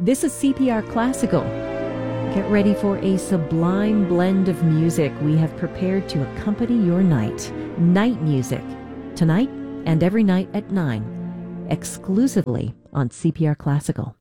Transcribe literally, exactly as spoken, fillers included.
This is C P R Classical. Get ready for a sublime blend of music we have prepared to accompany your night. Night music. Tonight and every night at nine. Exclusively on C P R Classical.